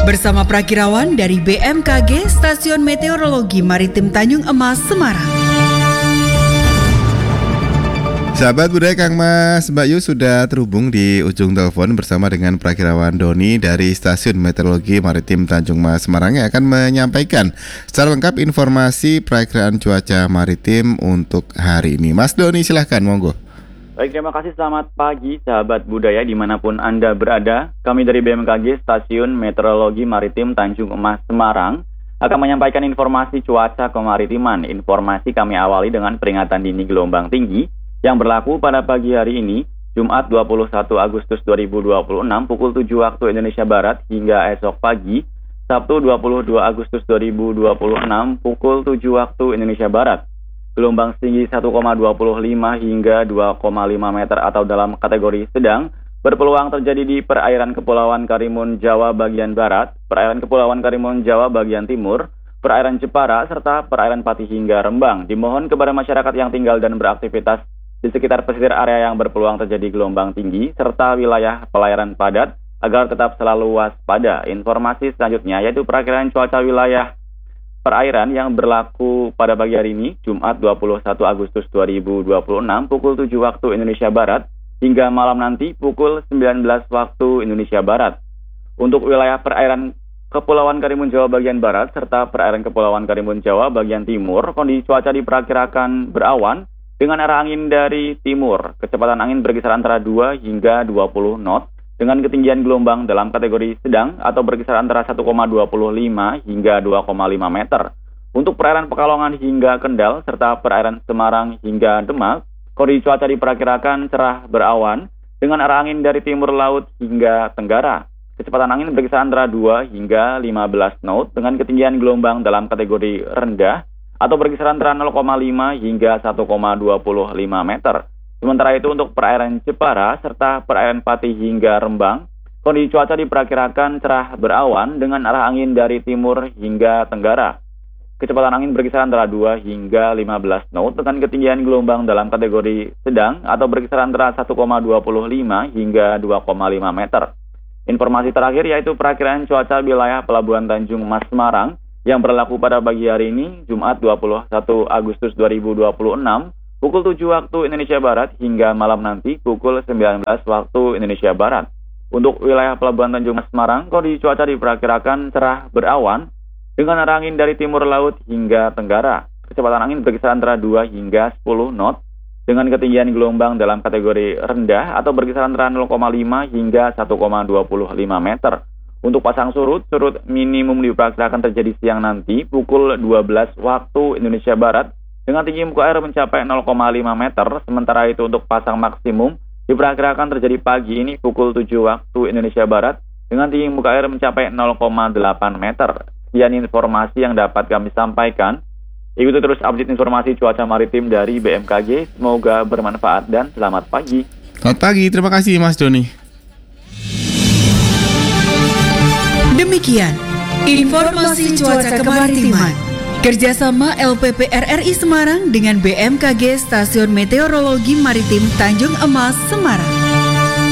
bersama Prakirawan dari BMKG Stasiun Meteorologi Maritim Tanjung Emas, Semarang. Sahabat budaya Kang Mas, Mbak Yu sudah terhubung di ujung telepon bersama dengan Prakirawan Doni dari Stasiun Meteorologi Maritim Tanjung Mas, Semarang yang akan menyampaikan secara lengkap informasi perakiraan cuaca maritim untuk hari ini. Mas Doni, silahkan, monggo. Baik, terima kasih. Selamat pagi sahabat budaya dimanapun Anda berada. Kami dari BMKG Stasiun Meteorologi Maritim Tanjung Emas, Semarang akan menyampaikan informasi cuaca kemaritiman. Informasi kami awali dengan peringatan dini gelombang tinggi yang berlaku pada pagi hari ini, Jumat 21 Agustus 2026 pukul 7 waktu Indonesia Barat hingga esok pagi, Sabtu 22 Agustus 2026 pukul 7 waktu Indonesia Barat. Gelombang setinggi 1,25 hingga 2,5 meter atau dalam kategori sedang berpeluang terjadi di perairan Kepulauan Karimun Jawa bagian barat, perairan Kepulauan Karimun Jawa bagian timur, perairan Jepara, serta perairan Pati hingga Rembang. Dimohon kepada masyarakat yang tinggal dan beraktivitas di sekitar pesisir area yang berpeluang terjadi gelombang tinggi, serta wilayah pelayaran padat, agar tetap selalu waspada. Informasi selanjutnya yaitu perakiraan cuaca wilayah perairan yang berlaku pada pagi hari ini, Jumat 21 Agustus 2026 pukul 7 waktu Indonesia Barat hingga malam nanti pukul 19 waktu Indonesia Barat. Untuk wilayah perairan Kepulauan Karimun Jawa bagian barat serta perairan Kepulauan Karimun Jawa bagian timur, kondisi cuaca diperkirakan berawan dengan arah angin dari timur. Kecepatan angin berkisar antara 2 hingga 20 knot. Dengan ketinggian gelombang dalam kategori sedang atau berkisar antara 1,25 hingga 2,5 meter. Untuk perairan Pekalongan hingga Kendal serta perairan Semarang hingga Demak, kondisi cuaca diperkirakan cerah berawan dengan arah angin dari timur laut hingga tenggara. Kecepatan angin berkisar antara 2 hingga 15 knot dengan ketinggian gelombang dalam kategori rendah atau berkisar antara 0,5 hingga 1,25 meter. Sementara itu untuk perairan Jepara serta perairan Pati hingga Rembang, kondisi cuaca diperkirakan cerah berawan dengan arah angin dari timur hingga tenggara. Kecepatan angin berkisar antara 2 hingga 15 knot dengan ketinggian gelombang dalam kategori sedang atau berkisar antara 1,25 hingga 2,5 meter. Informasi terakhir yaitu perakiraan cuaca wilayah Pelabuhan Tanjung Mas, Semarang yang berlaku pada pagi hari ini, Jumat 21 Agustus 2026 pukul 7 waktu Indonesia Barat hingga malam nanti pukul 19 waktu Indonesia Barat. Untuk wilayah Pelabuhan Tanjung Mas, Semarang, kondisi cuaca diperkirakan cerah berawan dengan arah angin dari timur laut hingga tenggara. Kecepatan angin berkisar antara 2 hingga 10 knot dengan ketinggian gelombang dalam kategori rendah atau berkisar antara 0,5 hingga 1,25 meter. Untuk pasang surut minimum diperkirakan terjadi siang nanti pukul 12 waktu Indonesia Barat dengan tinggi muka air mencapai 0,5 meter. Sementara itu untuk pasang maksimum diperkirakan terjadi pagi ini pukul 7 waktu Indonesia Barat dengan tinggi muka air mencapai 0,8 meter. Sekian informasi yang dapat kami sampaikan. Ikuti terus update informasi cuaca maritim dari BMKG. Semoga bermanfaat dan selamat pagi. Selamat pagi, terima kasih Mas Doni. Demikian informasi cuaca kemaritiman kerjasama LPP RRI Semarang dengan BMKG Stasiun Meteorologi Maritim Tanjung Emas, Semarang.